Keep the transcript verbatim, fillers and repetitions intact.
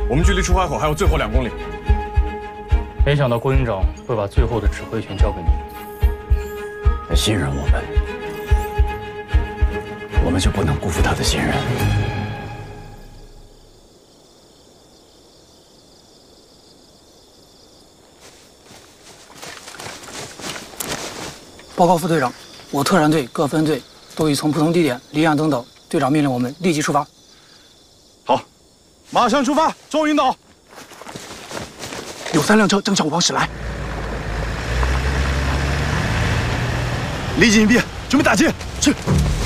我们距离出海口还有最后两公里。 没想到郭营长会把最后的指挥权交给你。 他信任我们，我们就不能辜负他的信任。 报告副队长，我特战队各分队都已从不同地点离岸登岛。队长命令我们立即出发。 好，马上出发，周引导。 有三辆车正向我方驶来， 离紧一边，准备打击。是。